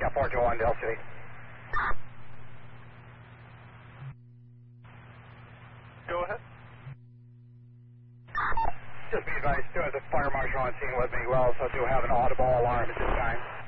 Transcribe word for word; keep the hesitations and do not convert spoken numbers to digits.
Cat four two one, Dale City. Go ahead. Just be advised, too, as a fire marshal on scene with me. We also do have an audible alarm at this time.